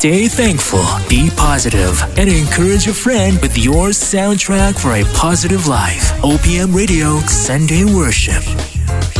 Stay thankful, be positive, and encourage a friend with your soundtrack for a positive life. OPM Radio Sunday Worship.